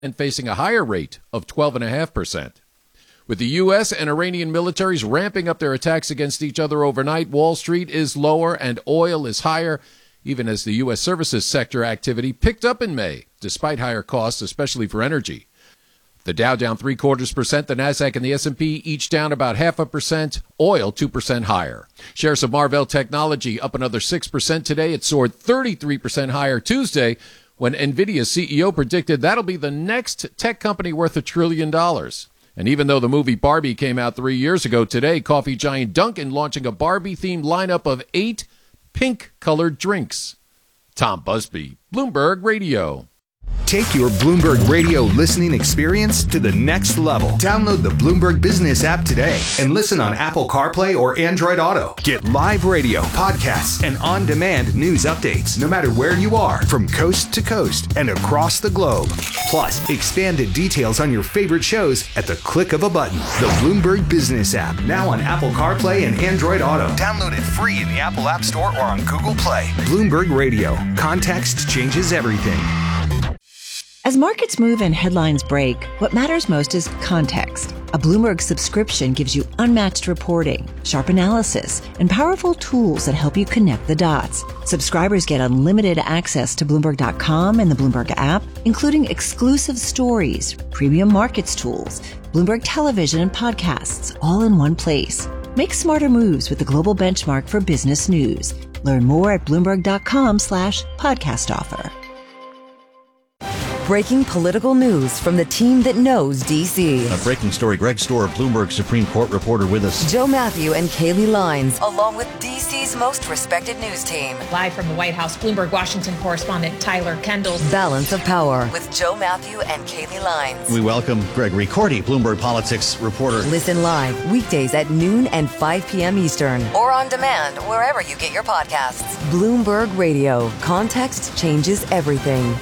and facing a higher rate of 12.5%. With the U.S. and Iranian militaries ramping up their attacks against each other overnight, Wall Street is lower and oil is higher, even as the U.S. services sector activity picked up in May, despite higher costs, especially for energy. The Dow down 0.75%, the Nasdaq and the S&P each down about 0.5%, oil 2% higher. Shares of Marvell Technology up another 6% today. It soared 33% higher Tuesday when NVIDIA's CEO predicted that'll be the next tech company worth $1 trillion. And even though the movie Barbie came out 3 years ago, today coffee giant Dunkin' launching a Barbie-themed lineup of 8 pink-colored drinks. Tom Busby, Bloomberg Radio. Take your Bloomberg Radio listening experience to the next level. Download the Bloomberg Business app today and listen on Apple CarPlay or Android Auto. Get live radio, podcasts, and on-demand news updates no matter where you are, from coast to coast and across the globe. Plus, expanded details on your favorite shows at the click of a button. The Bloomberg Business app, now on Apple CarPlay and Android Auto. Download it free in the Apple App Store or on Google Play. Bloomberg Radio. Context changes everything. As markets move and headlines break, what matters most is context. A Bloomberg subscription gives you unmatched reporting, sharp analysis, and powerful tools that help you connect the dots. Subscribers get unlimited access to Bloomberg.com and the Bloomberg app, including exclusive stories, premium markets tools, Bloomberg television and podcasts, all in one place. Make smarter moves with the global benchmark for business news. Learn more at Bloomberg.com/podcast offer. Breaking political news from the team that knows D.C. A breaking story. Greg Stohr, Bloomberg Supreme Court reporter with us. Joe Matthew and Kaylee Lines, along with D.C.'s most respected news team. Live from the White House, Bloomberg Washington correspondent Tyler Kendall. Balance of Power with Joe Matthew and Kaylee Lines. We welcome Gregory Cordy, Bloomberg Politics reporter. Listen live weekdays at noon and 5 p.m. Eastern. Or on demand wherever you get your podcasts. Bloomberg Radio. Context changes everything.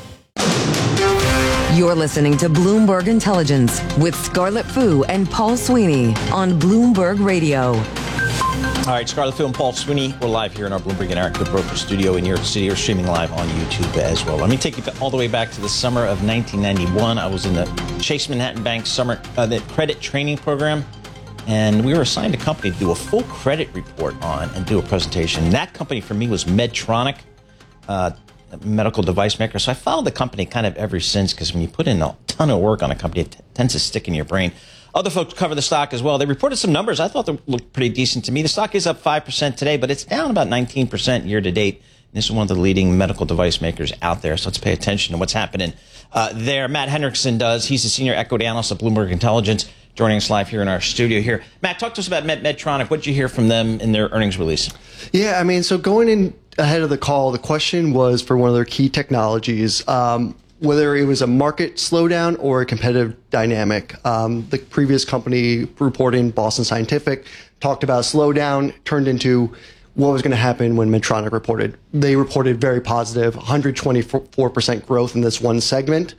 You're listening to Bloomberg Intelligence with Scarlett Fu and Paul Sweeney on Bloomberg Radio. All right, Scarlett Fu and Paul Sweeney. We're live here in our Bloomberg Interactive Broker studio in New York City. We're streaming live on YouTube as well. Let me take you all the way back to the summer of 1991. I was in the Chase Manhattan Bank summer the credit training program, and we were assigned a company to do a full credit report on and do a presentation. That company for me was Medtronic. Medical device maker. So I followed the company kind of ever since, because when you put in a ton of work on a company, it tends to stick in your brain. Other folks cover the stock as well. They reported some numbers. I thought they looked pretty decent to me. The stock is up 5% today, but it's down about 19% year to date. This is one of the leading medical device makers out there. So let's pay attention to what's happening there. Matt Hendrickson does. He's the senior equity analyst at Bloomberg Intelligence, joining us live here in our studio here. Matt, talk to us about Medtronic. What did you hear from them in their earnings release? Yeah, I mean, so going in ahead of the call, the question was for one of their key technologies, whether it was a market slowdown or a competitive dynamic. The previous company reporting, Boston Scientific, talked about slowdown, turned into what was going to happen when Medtronic reported. They reported very positive, 124% growth in this one segment.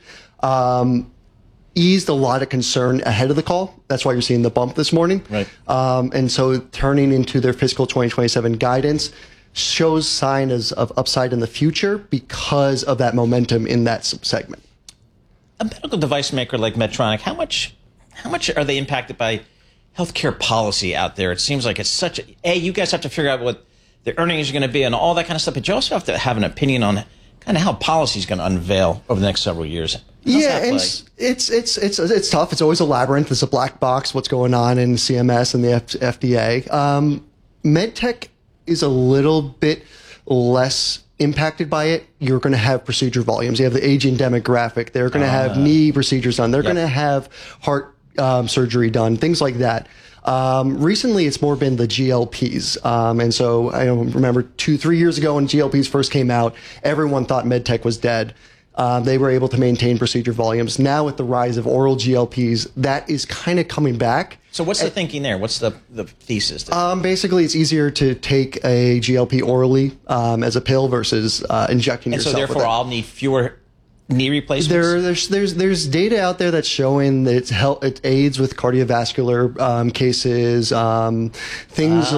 Eased a lot of concern ahead of the call. That's why you're seeing the bump this morning. Right. And so turning into their fiscal 2027 guidance shows signs of upside in the future because of that momentum in that segment. A medical device maker like Medtronic, how much are they impacted by healthcare policy out there? It seems like it's such you guys have to figure out what the earnings are going to be and all that kind of stuff, but you also have to have an opinion on kind of how policy is going to unveil over the next several years. Yeah, and it's tough. It's always a labyrinth. It's a black box, what's going on in CMS and the FDA. MedTech is a little bit less impacted by it. You're going to have procedure volumes. You have the aging demographic. They're going to have knee procedures done. They're going to have heart surgery done, things like that. Recently, it's more been the GLPs. And so I remember 2-3 years ago when GLPs first came out, everyone thought MedTech was dead. They were able to maintain procedure volumes. Now with the rise of oral GLPs, that is kind of coming back. So what's the thinking there? What's the thesis there? Basically, it's easier to take a GLP orally as a pill versus injecting yourself. And so therefore, I'll need fewer knee replacements? There's data out there that's showing that it aids with cardiovascular cases, things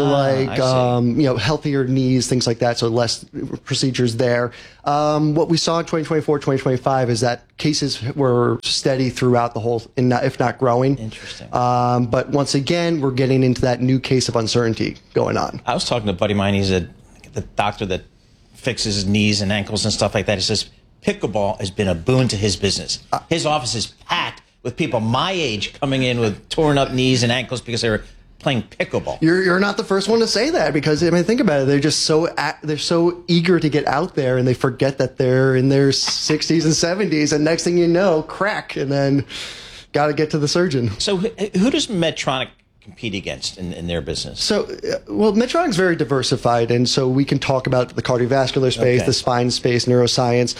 like healthier knees, things like that. So less procedures there. What we saw in 2024, 2025 is that cases were steady throughout the whole, if not growing. Interesting. But once again, we're getting into that new case of uncertainty going on. I was talking to a buddy of mine. He's the doctor that fixes knees and ankles and stuff like that. He says pickleball has been a boon to his business. His office is packed with people my age coming in with torn up knees and ankles because they were playing pickleball. You're not the first one to say that, because I mean, think about it. They're just so eager to get out there, and they forget that they're in their 60s and 70s, and next thing you know, crack, and then got to get to the surgeon. So who does Medtronic compete against in their business? So, Medtronic's very diversified, and so we can talk about the cardiovascular space, the spine space, neuroscience.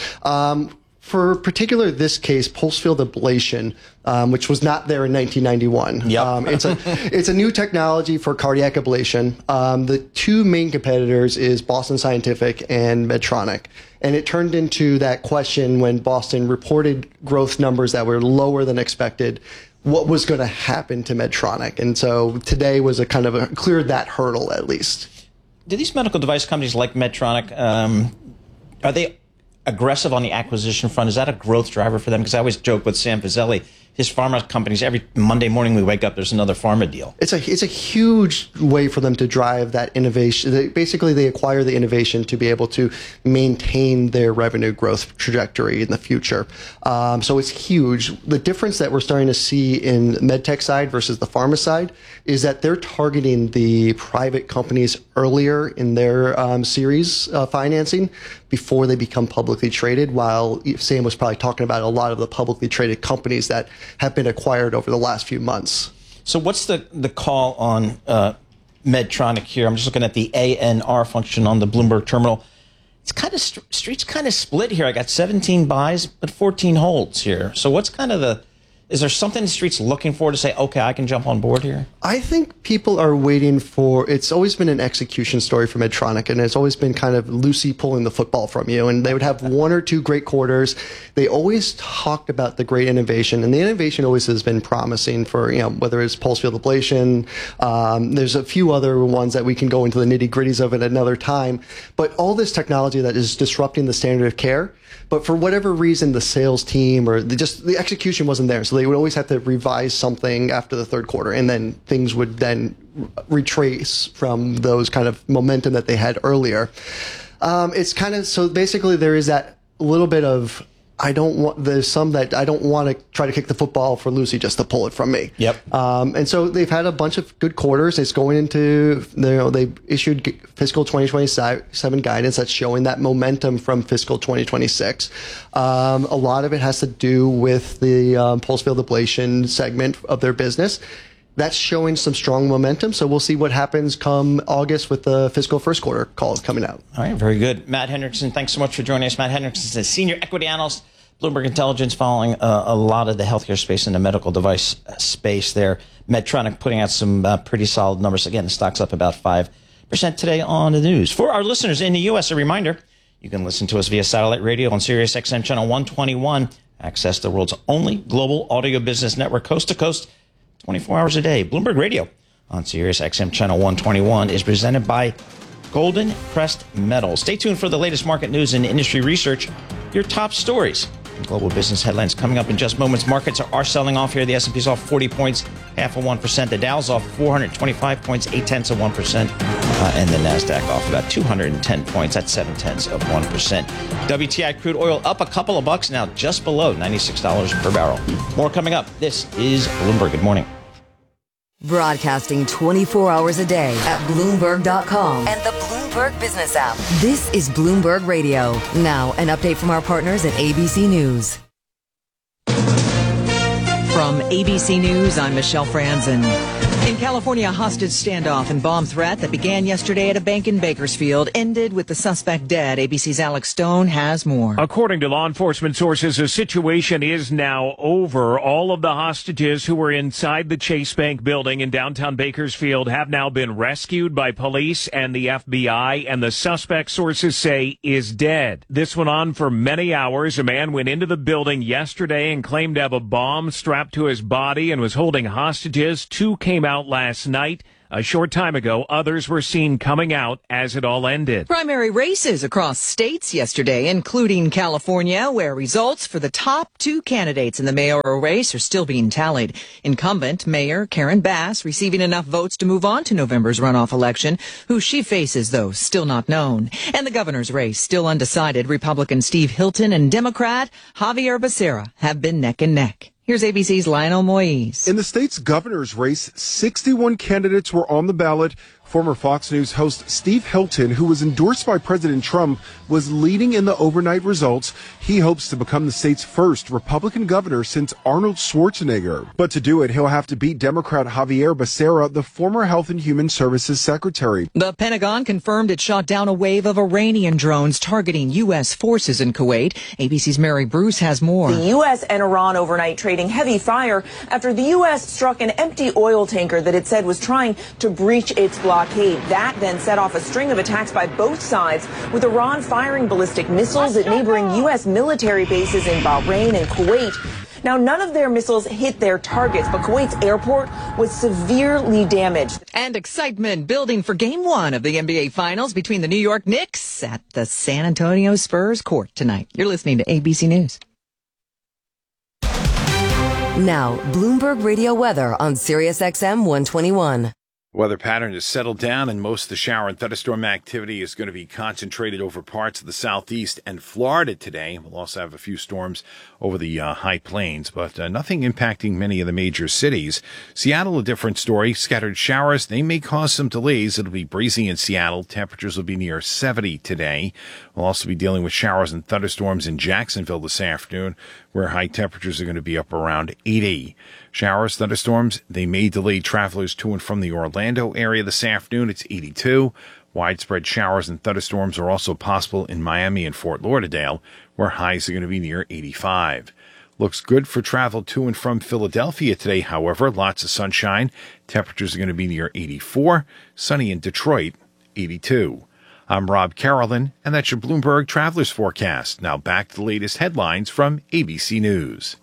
For particular this case, pulse field ablation, which was not there in 1991. Yep. It's a new technology for cardiac ablation. The two main competitors is Boston Scientific and Medtronic. And it turned into that question when Boston reported growth numbers that were lower than expected. What was going to happen to Medtronic? And so today was a kind of cleared that hurdle at least. Do these medical device companies like Medtronic, are they aggressive on the acquisition front? Is that a growth driver for them? Because I always joke with Sam Fazeli, his pharma companies, every Monday morning we wake up, there's another pharma deal. It's a huge way for them to drive that innovation. Basically, they acquire the innovation to be able to maintain their revenue growth trajectory in the future. So it's huge. The difference that we're starting to see in medtech side versus the pharma side is that they're targeting the private companies earlier in their series financing before they become publicly traded, while Sam was probably talking about a lot of the publicly traded companies that have been acquired over the last few months. So what's the call on Medtronic here? I'm just looking at the ANR function on the Bloomberg terminal. It's kind of street's kind of split here. I got 17 buys, but 14 holds here. So what's kind of is there something the street's looking for to say, okay, I can jump on board here? I think people are waiting for, it's always been an execution story for Medtronic, and it's always been kind of Lucy pulling the football from you. And they would have one or two great quarters. They always talked about the great innovation, and the innovation always has been promising for, whether it's pulse field ablation. There's a few other ones that we can go into the nitty gritties of at another time. But all this technology that is disrupting the standard of care, but for whatever reason, the sales team or the execution wasn't there. So they would always have to revise something after the third quarter, and then things would then retrace from those kind of momentum that they had earlier. It's kind of, so basically there is that little bit of, there's some that I don't want to try to kick the football for Lucy just to pull it from me. Yep. And so they've had a bunch of good quarters. It's going into, they issued fiscal 2027 guidance that's showing that momentum from fiscal 2026. A lot of it has to do with the pulse field ablation segment of their business. That's showing some strong momentum. So we'll see what happens come August with the fiscal first quarter call coming out. All right, very good. Matt Hendrickson, thanks so much for joining us. Matt Hendrickson is a senior equity analyst, Bloomberg Intelligence, following a lot of the healthcare space and the medical device space there. Medtronic putting out some pretty solid numbers. Again, the stock's up about 5% today on the news. For our listeners in the U.S., a reminder, you can listen to us via satellite radio on Sirius XM channel 121. Access the world's only global audio business network, coast to coast, 24 hours a day. Bloomberg Radio on Sirius XM channel 121 is presented by Golden Crest Metals. Stay tuned for the latest market news and industry research. Your top stories and global business headlines coming up in just moments. Markets are selling off here. The S&P's off 40 points, 0.5%. The Dow's off 425 points, 0.8%. And the NASDAQ off about 210 points. That's 0.7%. WTI crude oil up a couple of bucks now, just below $96 per barrel. More coming up. This is Bloomberg. Good morning. Broadcasting 24 hours a day at Bloomberg.com and the Bloomberg Business app. This is Bloomberg Radio. Now, an update from our partners at ABC News. From ABC News, I'm Michelle Franzen. In California, a hostage standoff and bomb threat that began yesterday at a bank in Bakersfield ended with the suspect dead. ABC's Alex Stone has more. According to law enforcement sources, the situation is now over. All of the hostages who were inside the Chase Bank building in downtown Bakersfield have now been rescued by police and the FBI, and the suspect, sources say, is dead. This went on for many hours. A man went into the building yesterday and claimed to have a bomb strapped to his body and was holding hostages. 2 came out last night. A short time ago, others were seen coming out as it all ended. Primary races across states yesterday, including California, where results for the top 2 candidates in the mayoral race are still being tallied. Incumbent Mayor Karen Bass receiving enough votes to move on to November's runoff election. Who she faces, though, still not known. And the governor's race, still undecided. Republican Steve Hilton and Democrat Javier Becerra have been neck and neck. Here's ABC's Lionel Moise. In the state's governor's race, 61 candidates were on the ballot. Former Fox News host Steve Hilton, who was endorsed by President Trump, was leading in the overnight results. He hopes to become the state's first Republican governor since Arnold Schwarzenegger. But to do it, he'll have to beat Democrat Javier Becerra, the former Health and Human Services Secretary. The Pentagon confirmed it shot down a wave of Iranian drones targeting U.S. forces in Kuwait. ABC's Mary Bruce has more. The U.S. and Iran overnight trading heavy fire after the U.S. struck an empty oil tanker that it said was trying to breach its blockade. That then set off a string of attacks by both sides, with Iran firing ballistic missiles at neighboring U.S. military bases in Bahrain and Kuwait. Now, none of their missiles hit their targets, but Kuwait's airport was severely damaged. And excitement building for Game 1 of the NBA Finals between the New York Knicks at the San Antonio Spurs court tonight. You're listening to ABC News. Now, Bloomberg Radio weather on SiriusXM 121. Weather pattern has settled down, and most of the shower and thunderstorm activity is going to be concentrated over parts of the southeast and Florida today. We'll also have a few storms over the high plains, but nothing impacting many of the major cities. Seattle, a different story. Scattered showers, they may cause some delays. It'll be breezy in Seattle. Temperatures will be near 70 today. We'll also be dealing with showers and thunderstorms in Jacksonville this afternoon, where high temperatures are going to be up around 80. Showers, thunderstorms, they may delay travelers to and from the Orlando area this afternoon. It's 82. Widespread showers and thunderstorms are also possible in Miami and Fort Lauderdale, where highs are going to be near 85. Looks good for travel to and from Philadelphia today, however. Lots of sunshine. Temperatures are going to be near 84. Sunny in Detroit, 82. I'm Rob Carolyn, and that's your Bloomberg Travelers Forecast. Now back to the latest headlines from ABC News.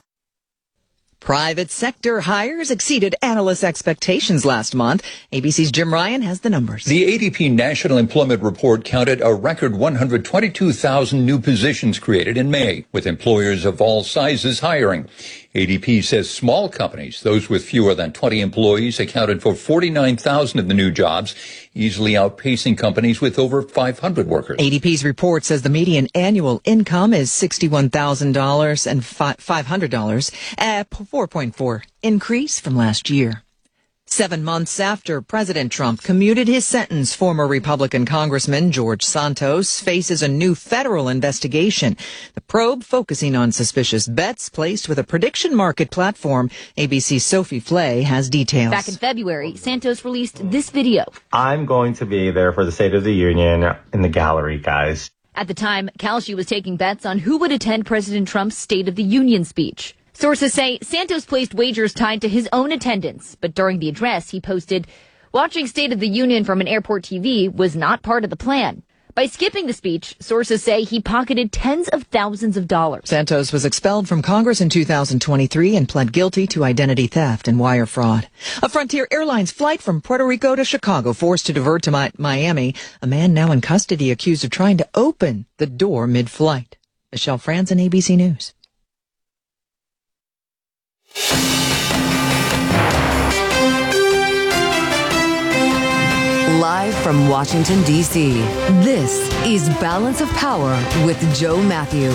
Private sector hires exceeded analysts' expectations last month. ABC's Jim Ryan has the numbers. The ADP National Employment Report counted a record 122,000 new positions created in May, with employers of all sizes hiring. ADP says small companies, those with fewer than 20 employees, accounted for 49,000 of the new jobs, easily outpacing companies with over 500 workers. ADP's report says the median annual income is $61,000 and $500, a 4.4 increase from last year. 7 months after President Trump commuted his sentence, former Republican Congressman George Santos faces a new federal investigation. The probe focusing on suspicious bets placed with a prediction market platform. ABC's Sophie Flay has details. Back in February, Santos released this video. I'm going to be there for the State of the Union in the gallery, guys. At the time, Kalshi was taking bets on who would attend President Trump's State of the Union speech. Sources say Santos placed wagers tied to his own attendance, but during the address he posted, "Watching State of the Union from an airport TV was not part of the plan." By skipping the speech, sources say he pocketed tens of thousands of dollars. Santos was expelled from Congress in 2023 and pled guilty to identity theft and wire fraud. A Frontier Airlines flight from Puerto Rico to Chicago forced to divert to Miami. A man now in custody accused of trying to open the door mid-flight. Michelle Franzen, ABC News. Live from Washington, D.C., this is Balance of Power with Joe Matthew.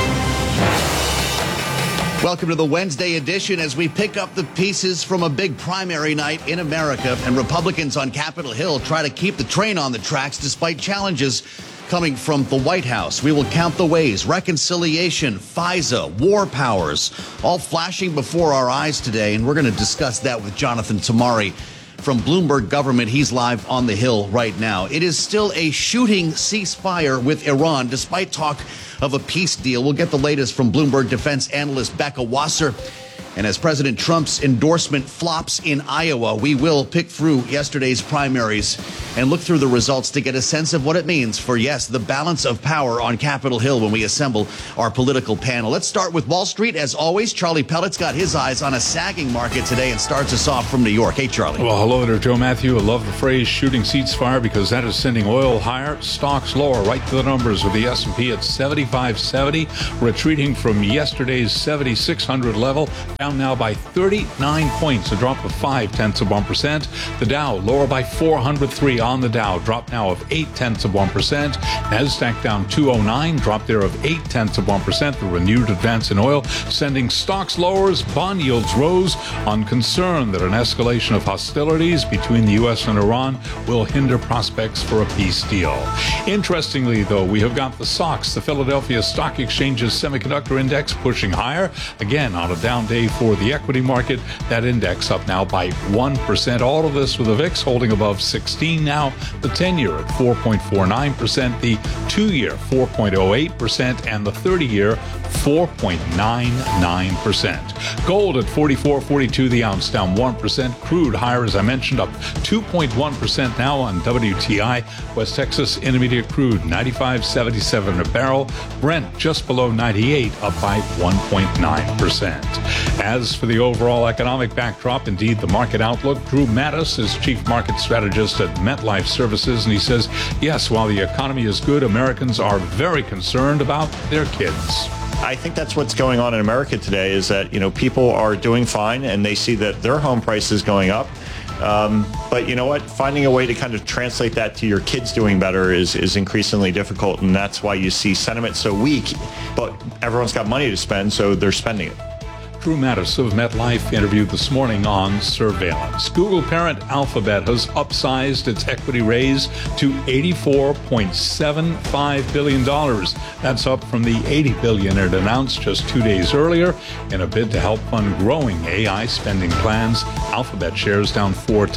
Welcome to the Wednesday edition as we pick up the pieces from a big primary night in America, and Republicans on Capitol Hill try to keep the train on the tracks despite challenges coming from the White House. We will count the ways, reconciliation, FISA, war powers, all flashing before our eyes today. And we're going to discuss that with Jonathan Tamari from Bloomberg Government. He's live on the Hill right now. It is still a shooting ceasefire with Iran, despite talk of a peace deal. We'll get the latest from Bloomberg defense analyst Becca Wasser. And as President Trump's endorsement flops in Iowa, we will pick through yesterday's primaries and look through the results to get a sense of what it means for, yes, the balance of power on Capitol Hill when we assemble our political panel. Let's start with Wall Street. As always, Charlie Pellet's got his eyes on a sagging market today and starts us off from New York. Hey, Charlie. Well, hello there, Joe Matthew. I love the phrase shooting ceasefire because that is sending oil higher, stocks lower, right to the numbers with the S&P at 7570, retreating from yesterday's 7600 level, down now by 39 points, a drop of 0.5%. The Dow lower by 403 on the Dow, drop now of 0.8%. Nasdaq down 209, drop there of 0.8%. The renewed advance in oil sending stocks lowers, bond yields rose on concern that an escalation of hostilities between the U.S. and Iran will hinder prospects for a peace deal. Interestingly, though, we have got the SOX, the Philadelphia Stock Exchange's semiconductor index, pushing higher again on a down day for the equity market. That index up now by 1%. All of this with the VIX holding above 16 now. The 10-year at 4.49%, the 2-year 4.08%, and the 30-year 4.99%. Gold at $44.42 the ounce, down 1%. Crude higher, as I mentioned, up 2.1% now on WTI. West Texas Intermediate crude 95.77 a barrel. Brent just below 98, up by 1.9%. As for the overall economic backdrop, indeed the market outlook, Drew Mattis is chief market strategist at MetLife Services, and he says, yes, while the economy is good, Americans are very concerned about their kids. I think that's what's going on in America today is that, people are doing fine and they see that their home price is going up. But you know what? Finding a way to kind of translate that to your kids doing better is increasingly difficult. And that's why you see sentiment so weak. But everyone's got money to spend, so they're spending it. Drew Mattis of MetLife interviewed this morning on surveillance. Google parent Alphabet has upsized its equity raise to $84.75 billion. That's up from the $80 billion it announced just 2 days earlier in a bid to help fund growing AI spending plans. Alphabet shares down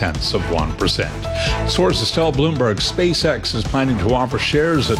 0.4%. Sources tell Bloomberg SpaceX is planning to offer shares at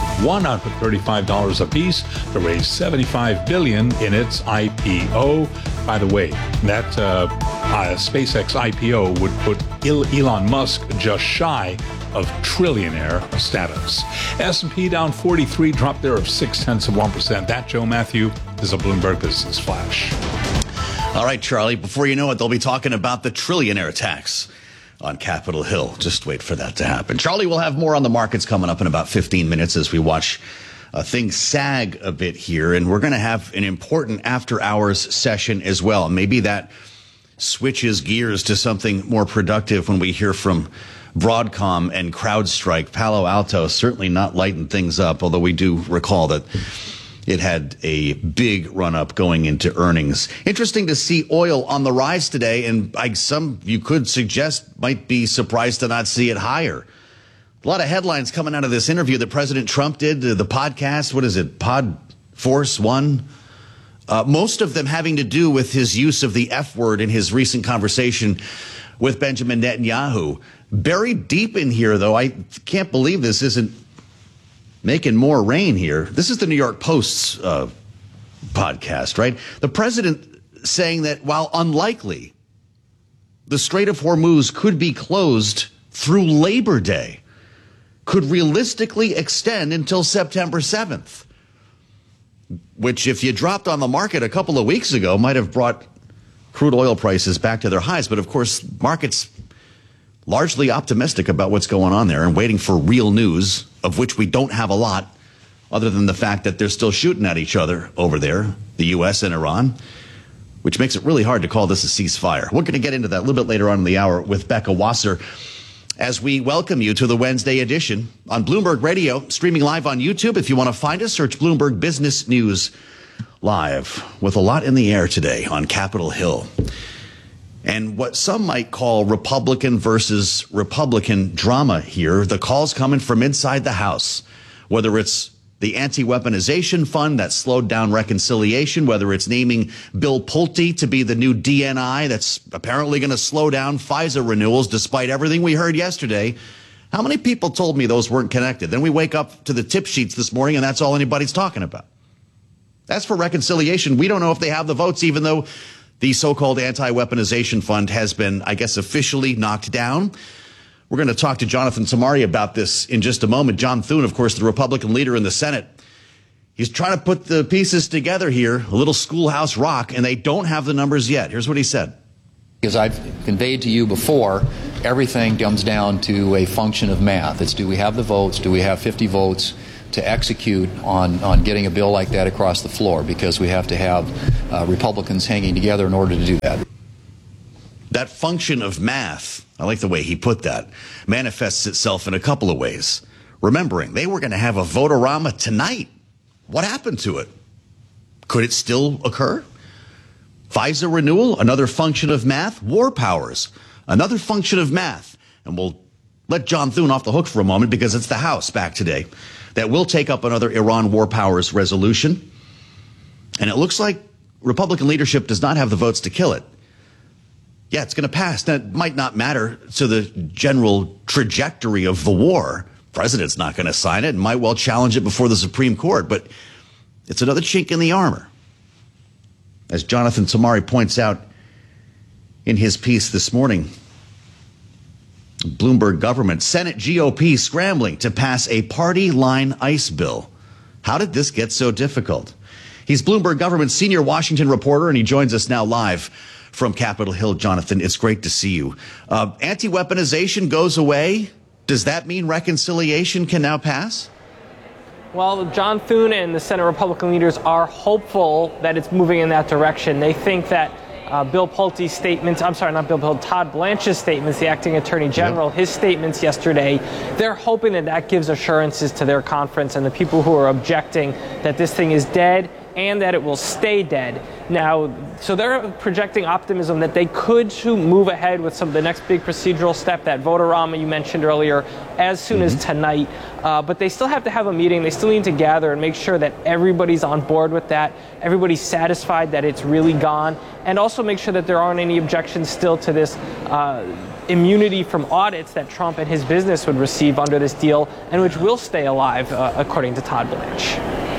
$135 apiece to raise $75 billion in its IPO. By the way, that SpaceX IPO would put Elon Musk just shy of trillionaire status. S&P down 43, drop there of 0.6%. That, Joe Matthew, is a Bloomberg Business Flash. All right, Charlie, before you know it, they'll be talking about the trillionaire tax on Capitol Hill. Just wait for that to happen. Charlie, we'll have more on the markets coming up in about 15 minutes as we watch things sag a bit here, and we're going to have an important after-hours session as well. Maybe that switches gears to something more productive when we hear from Broadcom and CrowdStrike. Palo Alto certainly not lighting things up, although we do recall that it had a big run-up going into earnings. Interesting to see oil on the rise today, and some you could suggest might be surprised to not see it higher. A lot of headlines coming out of this interview that President Trump did, the podcast, what is it, Pod Force One? Most of them having to do with his use of the F word in his recent conversation with Benjamin Netanyahu. Buried deep in here, though, I can't believe this isn't making more rain here. This is the New York Post's podcast, right? The president saying that while unlikely, the Strait of Hormuz could be closed through Labor Day, could realistically extend until September 7th, which if you dropped on the market a couple of weeks ago might have brought crude oil prices back to their highs. But of course, markets largely optimistic about what's going on there and waiting for real news, of which we don't have a lot, other than the fact that they're still shooting at each other over there, the U.S. and Iran, which makes it really hard to call this a ceasefire. We're going to get into that a little bit later on in the hour with Becca Wasser, as we welcome you to the Wednesday edition on Bloomberg Radio, streaming live on YouTube. If you want to find us, search Bloomberg Business News Live, with a lot in the air today on Capitol Hill. And what some might call Republican versus Republican drama here, the calls coming from inside the House, whether it's the anti-weaponization fund that slowed down reconciliation, whether it's naming Bill Pulte to be the new DNI that's apparently going to slow down FISA renewals despite everything we heard yesterday. How many people told me those weren't connected? Then we wake up to the tip sheets this morning and that's all anybody's talking about. As for reconciliation, we don't know if they have the votes, even though the so-called anti-weaponization fund has been, I guess, officially knocked down. We're going to talk to Jonathan Tamari about this in just a moment. John Thune, of course, the Republican leader in the Senate. He's trying to put the pieces together here, a little schoolhouse rock, and they don't have the numbers yet. Here's what he said. As I've conveyed to you before, everything comes down to a function of math. It's do we have the votes? Do we have 50 votes to execute on getting a bill like that across the floor? Because we have to have Republicans hanging together in order to do that. That function of math, I like the way he put that, manifests itself in a couple of ways. Remembering, they were going to have a vote-a-rama tonight. What happened to it? Could it still occur? FISA renewal, another function of math. War powers, another function of math. And we'll let John Thune off the hook for a moment because it's the House back today that will take up another Iran war powers resolution. And it looks like Republican leadership does not have the votes to kill it. Yeah, it's going to pass. Now, it might not matter to the general trajectory of the war. The president's not going to sign it and might well challenge it before the Supreme Court. But it's another chink in the armor. As Jonathan Tamari points out in his piece this morning, Bloomberg government, Senate GOP scrambling to pass a party line ICE bill. How did this get so difficult? He's Bloomberg government senior Washington reporter, and he joins us now live from Capitol Hill. Jonathan, it's great to see you. Anti-weaponization goes away. Does that mean reconciliation can now pass? Well, John Thune and the Senate Republican leaders are hopeful that it's moving in that direction. They think that Bill Pulte's statements, I'm sorry, not Bill Pulte, Todd Blanche's statements, the acting attorney general, his statements yesterday, they're hoping that that gives assurances to their conference and the people who are objecting that this thing is dead and that it will stay dead. Now, so they're projecting optimism that they could move ahead with some of the next big procedural step, that vote-a-rama you mentioned earlier, as soon as tonight. But they still have to have a meeting. They still need to gather and make sure that everybody's on board with that, everybody's satisfied that it's really gone, and also make sure that there aren't any objections still to this immunity from audits that Trump and his business would receive under this deal, and which will stay alive, according to Todd Blanche.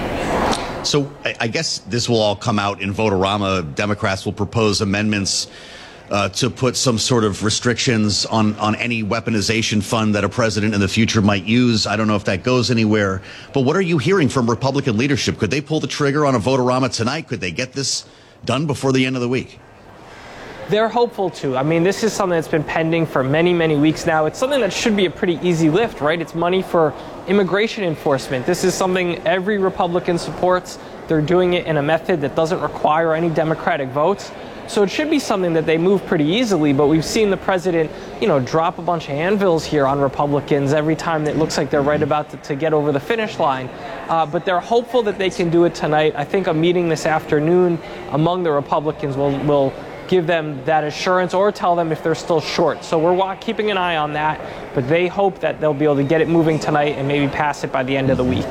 So I guess this will all come out in vote-a-rama. Democrats will propose amendments to put some sort of restrictions on any weaponization fund that a president in the future might use. I don't know if that goes anywhere. But what are you hearing from Republican leadership? Could they pull the trigger on a vote-a-rama tonight? Could they get this done before the end of the week? They're hopeful to. I mean, this is something that's been pending for many, many weeks now. It's something that should be a pretty easy lift, right? It's money for immigration enforcement. This is something every Republican supports. They're doing it in a method that doesn't require any Democratic votes. So it should be something that they move pretty easily, but we've seen the president, drop a bunch of anvils here on Republicans every time it looks like they're right about to get over the finish line. But they're hopeful that they can do it tonight. I think a meeting this afternoon among the Republicans will give them that assurance or tell them if they're still short. So we're keeping an eye on that, but they hope that they'll be able to get it moving tonight and maybe pass it by the end of the week.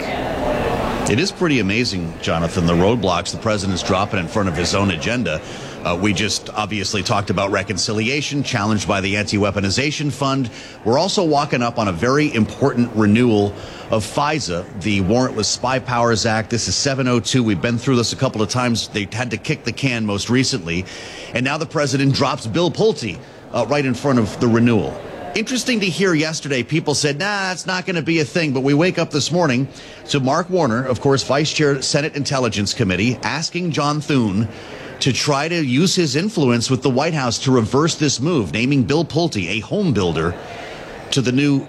It is pretty amazing, Jonathan, the roadblocks the president's dropping in front of his own agenda. We just obviously talked about reconciliation, challenged by the anti-weaponization fund. We're also walking up on a very important renewal of FISA, the Warrantless Spy Powers Act. This is 702. We've been through this a couple of times. They had to kick the can most recently. And now the president drops Bill Pulte right in front of the renewal. Interesting to hear yesterday people said, nah, it's not going to be a thing. But we wake up this morning to Mark Warner, of course, Vice Chair, Senate Intelligence Committee, asking John Thune to try to use his influence with the White House to reverse this move, naming Bill Pulte, a home builder, to the new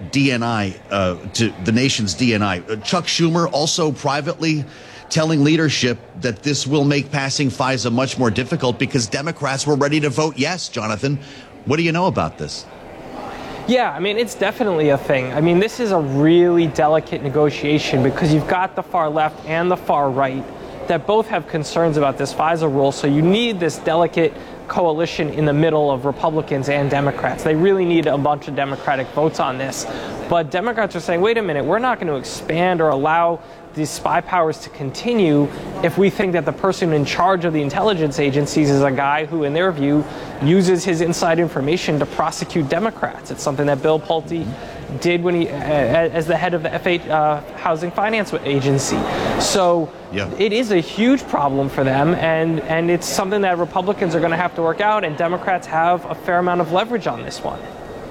DNI, to the nation's DNI. Chuck Schumer also privately telling leadership that this will make passing FISA much more difficult because Democrats were ready to vote yes, Jonathan. What do you know about this? Yeah, I mean, it's definitely a thing. I mean, this is a really delicate negotiation because you've got the far left and the far right that both have concerns about this FISA rule. So you need this delicate coalition in the middle of Republicans and Democrats. They really need a bunch of Democratic votes on this. But Democrats are saying, wait a minute, we're not going to expand or allow these spy powers to continue if we think that the person in charge of the intelligence agencies is a guy who, in their view, uses his inside information to prosecute Democrats. It's something that Bill Pulte did when he, as the head of the Housing Finance Agency. So it is a huge problem for them, and it's something that Republicans are going to have to work out, and Democrats have a fair amount of leverage on this one.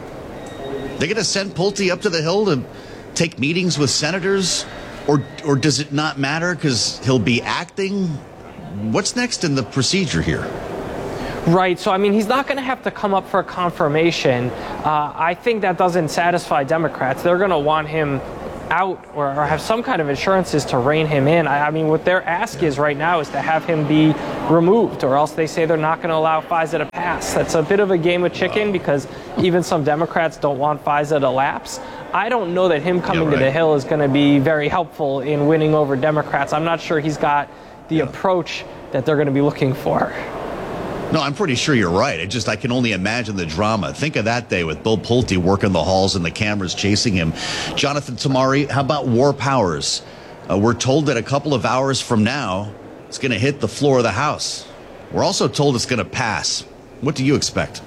They're going to send Pulte up to the Hill to take meetings with senators? Or does it not matter because he'll be acting? What's next in the procedure here? Right. So, I mean, he's not going to have to come up for a confirmation. I think that doesn't satisfy Democrats. They're going to want him out or have some kind of assurances to rein him in. I mean, what their ask is right now is to have him be removed, or else they say they're not going to allow FISA to pass. That's a bit of a game of chicken because even some Democrats don't want FISA to lapse. I don't know that him coming to the Hill is going to be very helpful in winning over Democrats. I'm not sure he's got the approach that they're going to be looking for. No, I'm pretty sure you're right. I can only imagine the drama. Think of that day with Bill Pulte working the halls and the cameras chasing him. Jonathan Tamari, how about War Powers? We're told that a couple of hours from now, it's going to hit the floor of the House. We're also told it's going to pass. What do you expect?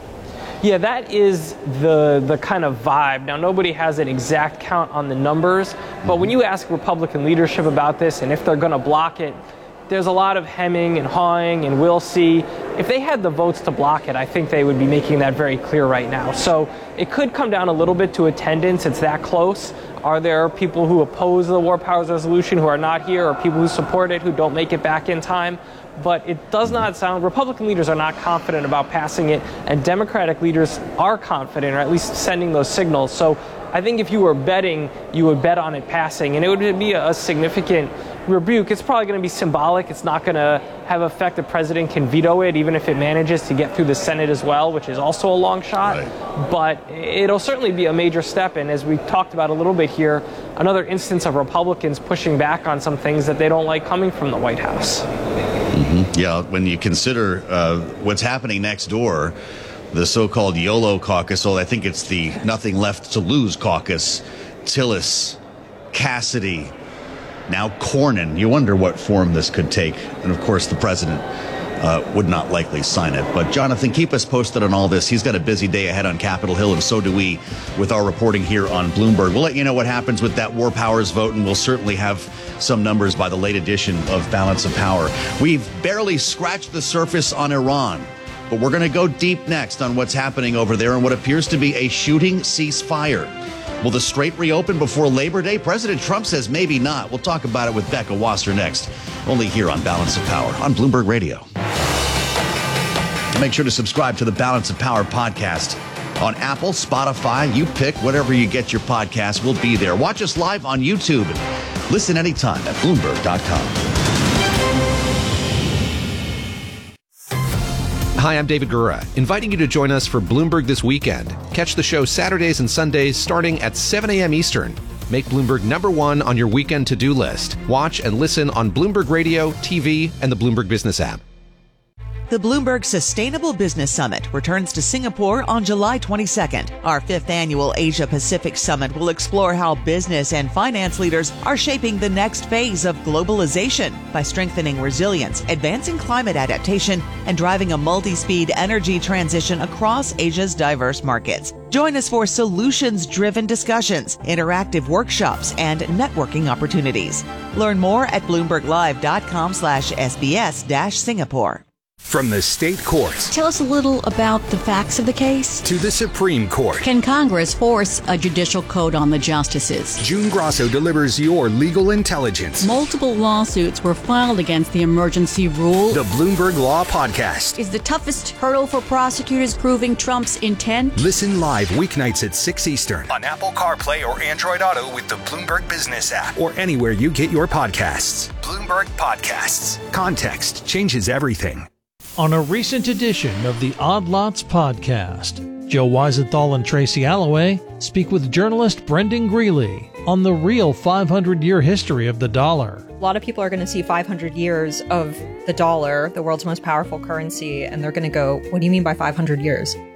Yeah, that is the kind of vibe. Now, nobody has an exact count on the numbers, but when you ask Republican leadership about this and if they're going to block it, there's a lot of hemming and hawing, and we'll see. If they had the votes to block it, I think they would be making that very clear right now. So it could come down a little bit to attendance. It's that close. Are there people who oppose the War Powers Resolution who are not here, or people who support it who don't make it back in time? But it does not sound, Republican leaders are not confident about passing it, and Democratic leaders are confident, or at least sending those signals. So I think if you were betting, you would bet on it passing, and it would be a significant rebuke. It's probably going to be symbolic. It's not going to have effect. The president can veto it, even if it manages to get through the Senate as well, which is also a long shot. Right. But it'll certainly be a major step. And as we talked about a little bit here, another instance of Republicans pushing back on some things that they don't like coming from the White House. Mm-hmm. Yeah, when you consider what's happening next door, the so-called YOLO caucus, I think it's the Nothing Left to Lose caucus, Tillis, Cassidy, now Cornyn. You wonder what form this could take. And, of course, the president would not likely sign it. But, Jonathan, keep us posted on all this. He's got a busy day ahead on Capitol Hill, and so do we with our reporting here on Bloomberg. We'll let you know what happens with that War Powers vote, and we'll certainly have some numbers by the late edition of Balance of Power. We've barely scratched the surface on Iran, but we're going to go deep next on what's happening over there and what appears to be a shooting ceasefire. Will the strait reopen before Labor Day? President Trump says maybe not. We'll talk about it with Becca Wasser next, only here on Balance of Power on Bloomberg Radio. Make sure to subscribe to the Balance of Power podcast on Apple, Spotify. You pick whatever you get your podcast. We'll be there. Watch us live on YouTube. Listen anytime at Bloomberg.com. Hi, I'm David Gura, inviting you to join us for Bloomberg This Weekend. Catch the show Saturdays and Sundays starting at 7 a.m. Eastern. Make Bloomberg #1 on your weekend to-do list. Watch and listen on Bloomberg Radio, TV, and the Bloomberg Business app. The Bloomberg Sustainable Business Summit returns to Singapore on July 22nd. Our 5th annual Asia-Pacific Summit will explore how business and finance leaders are shaping the next phase of globalization by strengthening resilience, advancing climate adaptation, and driving a multi-speed energy transition across Asia's diverse markets. Join us for solutions-driven discussions, interactive workshops, and networking opportunities. Learn more at bloomberglive.com/SBS-Singapore. From the state courts. Tell us a little about the facts of the case. To the Supreme Court. Can Congress force a judicial code on the justices? June Grosso delivers your legal intelligence. Multiple lawsuits were filed against the emergency rule. The Bloomberg Law Podcast. Is the toughest hurdle for prosecutors proving Trump's intent? Listen live weeknights at 6 Eastern on Apple CarPlay or Android Auto with the Bloomberg Business app or anywhere you get your podcasts. Bloomberg Podcasts. Context changes everything. On a recent edition of the Odd Lots podcast, Joe Weisenthal and Tracy Alloway speak with journalist Brendan Greeley on the real 500-year history of the dollar. A lot of people are going to see 500 years of the dollar, the world's most powerful currency, and they're going to go, what do you mean by 500 years?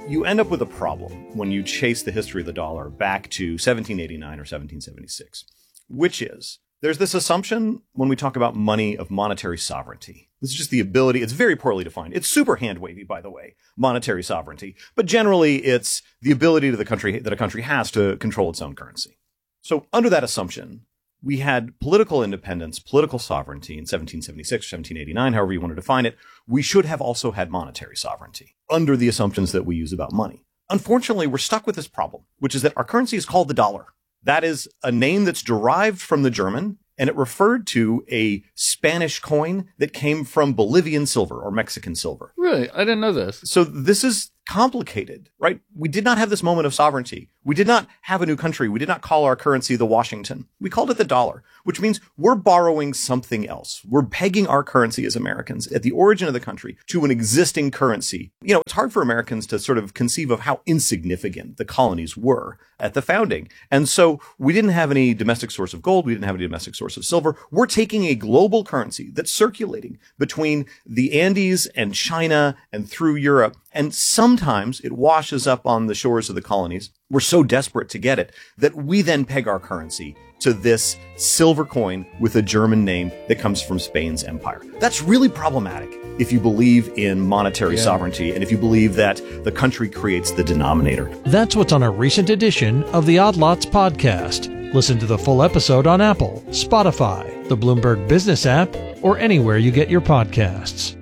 you end up with a problem when you chase the history of the dollar back to 1789 or 1776, which is there's this assumption when we talk about money of monetary sovereignty. This is just the ability. It's very poorly defined. It's super hand-wavy, by the way, monetary sovereignty. But generally, it's the ability that a country has to control its own currency. So under that assumption, we had political independence, political sovereignty in 1776, 1789, however you want to define it. We should have also had monetary sovereignty under the assumptions that we use about money. Unfortunately, we're stuck with this problem, which is that our currency is called the dollar. That is a name that's derived from the German, and it referred to a Spanish coin that came from Bolivian silver or Mexican silver. Really? I didn't know this. So this is complicated, right? We did not have this moment of sovereignty. We did not have a new country. We did not call our currency the Washington. We called it the dollar, which means we're borrowing something else. We're pegging our currency as Americans at the origin of the country to an existing currency. You know, it's hard for Americans to sort of conceive of how insignificant the colonies were at the founding. And so we didn't have any domestic source of gold. We didn't have any domestic source of silver. We're taking a global currency that's circulating between the Andes and China and through Europe. And sometimes it washes up on the shores of the colonies. We're so desperate to get it that we then peg our currency to this silver coin with a German name that comes from Spain's empire. That's really problematic if you believe in monetary sovereignty and if you believe that the country creates the denominator. That's what's on a recent edition of the Odd Lots podcast. Listen to the full episode on Apple, Spotify, the Bloomberg Business app, or anywhere you get your podcasts.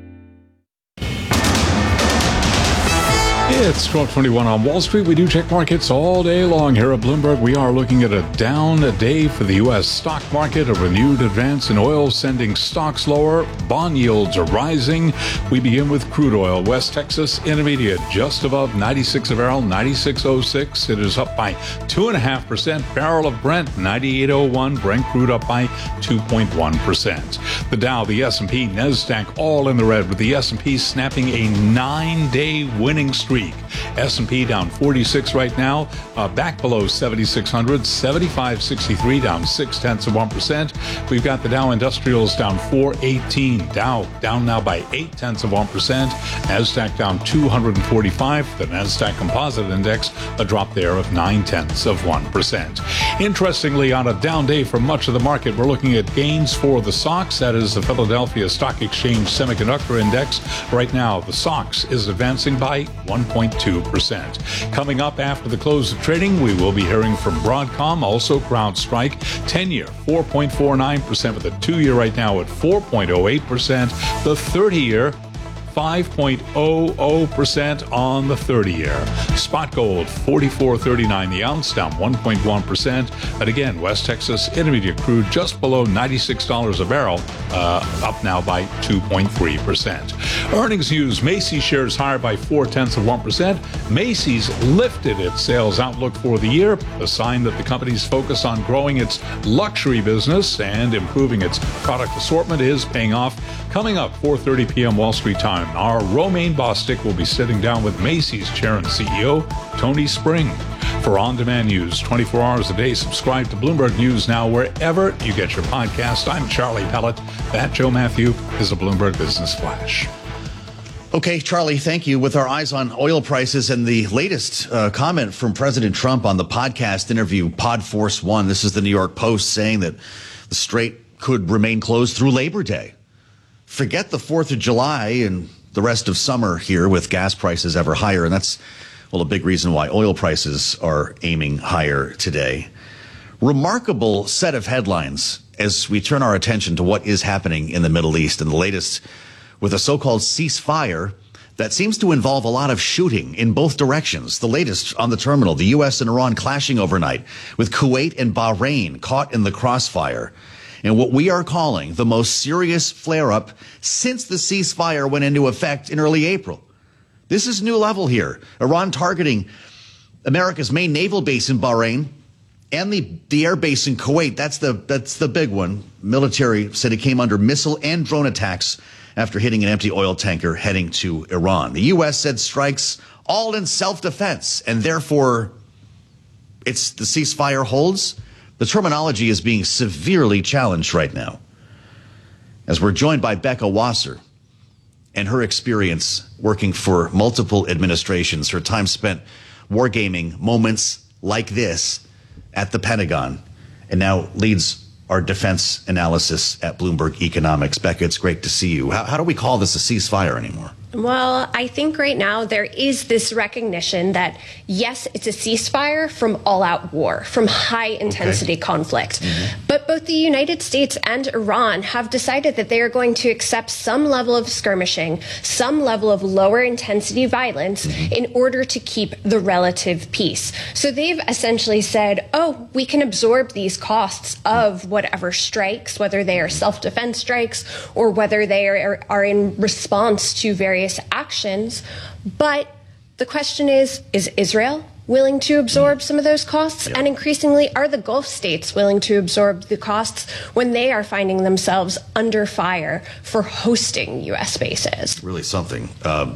It's 12:21 on Wall Street. We do check markets all day long here at Bloomberg. We are looking at a down day for the U.S. stock market, a renewed advance in oil sending stocks lower. Bond yields are rising. We begin with crude oil. West Texas Intermediate just above 96 a barrel, 96.06. It is up by 2.5%. Barrel of Brent, 98.01. Brent crude up by 2.1%. The Dow, the S&P, NASDAQ all in the red, with the S&P snapping a 9-day winning streak. S&P down 46 right now, back below 7,600, 75.63, down 0.6%. We've got the Dow Industrials down 418. Dow down now by 0.8%. NASDAQ down 245. The NASDAQ Composite Index a drop there of 0.9%. Interestingly, on a down day for much of the market, we're looking at gains for the SOX. That is the Philadelphia Stock Exchange Semiconductor Index. Right now, the SOX is advancing by 1.2%. Coming up after the close of trading, we will be hearing from Broadcom, also CrowdStrike. 10-year, 4.49%, with the 2-year right now at 4.08%. The 30-year, 5.00% on the 30-year. Spot gold, 44.39 the ounce, down 1.1%. But again, West Texas Intermediate crude just below $96 a barrel, up now by 2.3%. Earnings news, Macy's shares higher by 0.4%. Macy's lifted its sales outlook for the year, a sign that the company's focus on growing its luxury business and improving its product assortment is paying off. Coming up, 4:30 p.m. Wall Street time, our Romaine Bostic will be sitting down with Macy's Chair and CEO, Tony Spring. For on-demand news 24 hours a day, subscribe to Bloomberg News Now wherever you get your podcast. I'm Charlie Pellet. That Joe Matthew is a Bloomberg Business Flash. Okay, Charlie, thank you. With our eyes on oil prices and the latest comment from President Trump on the podcast interview, Pod Force One, this is the New York Post saying that the Strait could remain closed through Labor Day. Forget the 4th of July and the rest of summer here with gas prices ever higher. And that's, well, a big reason why oil prices are aiming higher today. Remarkable set of headlines as we turn our attention to what is happening in the Middle East, and the latest with a so-called ceasefire that seems to involve a lot of shooting in both directions. The latest on the terminal, the U.S. and Iran clashing overnight, with Kuwait and Bahrain caught in the crossfire. And what we are calling the most serious flare-up since the ceasefire went into effect in early April. This is new level here. Iran targeting America's main naval base in Bahrain and the air base in Kuwait. That's the big one. Military said it came under missile and drone attacks after hitting an empty oil tanker heading to Iran. The U.S. said strikes all in self-defense, and therefore the ceasefire holds. The terminology is being severely challenged right now. As we're joined by Becca Wasser, and her experience working for multiple administrations, her time spent wargaming moments like this at the Pentagon, and now leads our defense analysis at Bloomberg Economics. Becca, it's great to see you. How do we call this a ceasefire anymore? Well, I think right now there is this recognition that, yes, it's a ceasefire from all-out war, from high-intensity conflict. But both the United States and Iran have decided that they are going to accept some level of skirmishing, some level of lower-intensity violence in order to keep the relative peace. So they've essentially said, oh, we can absorb these costs of whatever strikes, whether they are self-defense strikes or whether they are in response to various actions. But the question is Israel willing to absorb some of those costs? And increasingly, are the Gulf states willing to absorb the costs when they are finding themselves under fire for hosting U.S. bases? Really something.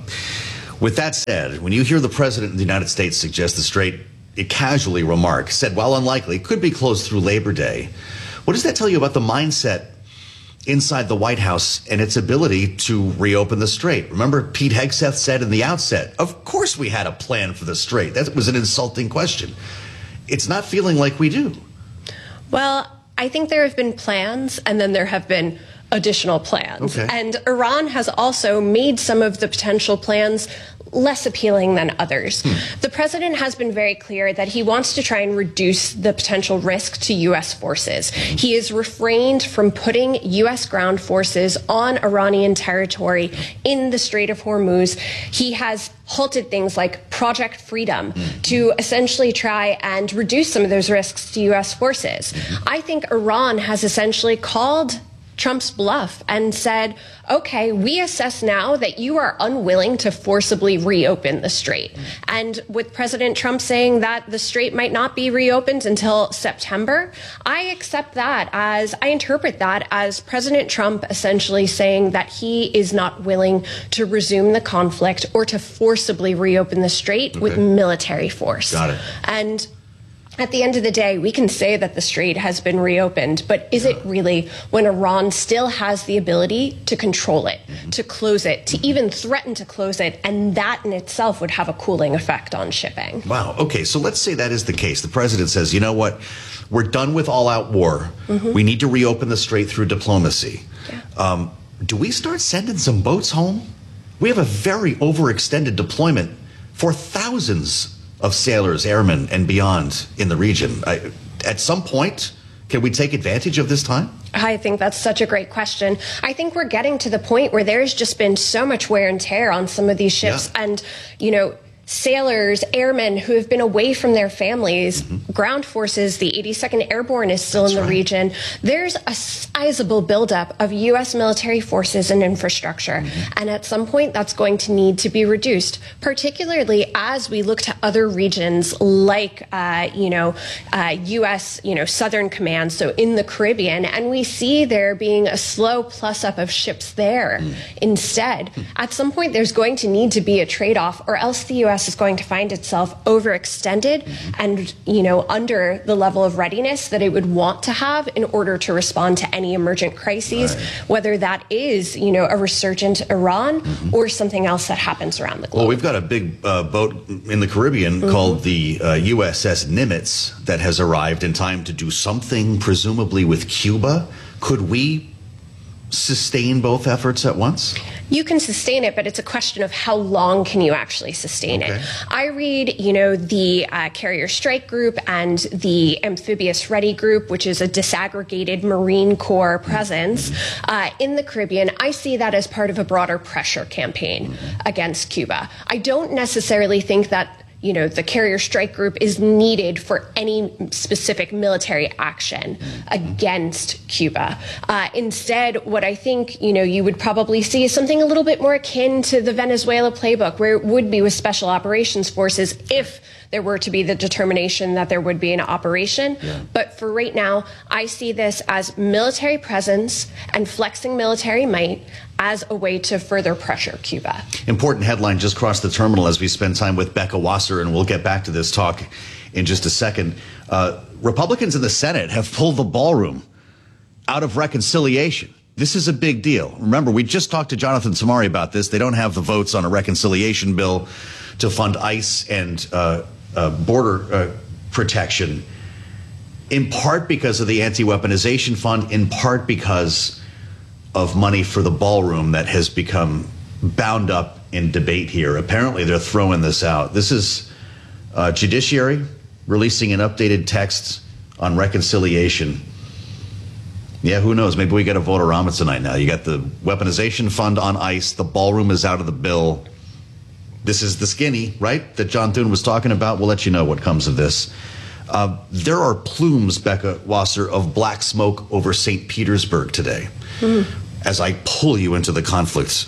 With that said, when you hear the President of the United States suggest the Strait, it casually remarked, said, while unlikely, could be closed through Labor Day. What does that tell you about the mindset inside the White House and its ability to reopen the Strait? Remember, Pete Hegseth said in the outset, of course we had a plan for the Strait. That was an insulting question. It's not feeling like we do. Well, I think there have been plans, and then there have been additional plans. And Iran has also made some of the potential plans less appealing than others. The president has been very clear that he wants to try and reduce the potential risk to U.S. forces. He has refrained from putting U.S. ground forces on Iranian territory in the Strait of Hormuz. He has halted things like Project Freedom to essentially try and reduce some of those risks to U.S. forces. I think Iran has essentially called Trump's bluff and said, okay, we assess now that you are unwilling to forcibly reopen the Strait. And with President Trump saying that the Strait might not be reopened until September, I interpret that as President Trump essentially saying that he is not willing to resume the conflict or to forcibly reopen the Strait with military force. Got it. And at the end of the day, we can say that the Strait has been reopened, but is it really when Iran still has the ability to control it, to close it, to even threaten to close it, and that in itself would have a cooling effect on shipping? Wow. Okay, so let's say that is the case. The president says, you know what? We're done with all-out war. We need to reopen the Strait through diplomacy. Do we start sending some boats home? We have a very overextended deployment for thousands of sailors, airmen, and beyond in the region. At some point, can we take advantage of this time? I think that's such a great question. I think we're getting to the point where there's just been so much wear and tear on some of these ships. And, you know, sailors, airmen who have been away from their families, ground forces, the 82nd Airborne is still in the region. There's a sizable buildup of U.S. military forces and infrastructure. And at some point, that's going to need to be reduced, particularly as we look to other regions like, U.S., Southern Command, so in the Caribbean, and we see there being a slow plus up of ships there instead. At some point, there's going to need to be a trade-off, or else the U.S. is going to find itself overextended and, under the level of readiness that it would want to have in order to respond to any emergent crises, whether that is, a resurgent Iran or something else that happens around the globe. Well, we've got a big boat in the Caribbean called the USS Nimitz that has arrived in time to do something, presumably with Cuba. Could we sustain both efforts at once? You can sustain it, but it's a question of how long can you actually sustain it. I read, the Carrier Strike Group and the Amphibious Ready Group, which is a disaggregated Marine Corps presence in the Caribbean. I see that as part of a broader pressure campaign against Cuba. I don't necessarily think that the Carrier Strike Group is needed for any specific military action against Cuba. Instead, what I think, you would probably see is something a little bit more akin to the Venezuela playbook, where it would be with special operations forces if there were to be the determination that there would be an operation. But for right now, I see this as military presence and flexing military might as a way to further pressure Cuba. Important headline just crossed the terminal as we spend time with Becca Wasser, and we'll get back to this talk in just a second. Republicans in the Senate have pulled the ballroom out of reconciliation. This is a big deal. Remember, we just talked to Jonathan Samari about this. They don't have the votes on a reconciliation bill to fund ICE and border protection, in part because of the anti-weaponization fund, in part because of money for the ballroom that has become bound up in debate here. Apparently, they're throwing this out. This is Judiciary releasing an updated text on reconciliation. Yeah, who knows? Maybe we get a vote-a-rama tonight now. You got the weaponization fund on ICE. The ballroom is out of the bill. This is the skinny, right, that John Thune was talking about. We'll let you know what comes of this. There are plumes, Becca Wasser, of black smoke over St. Petersburg today. As I pull you into the conflict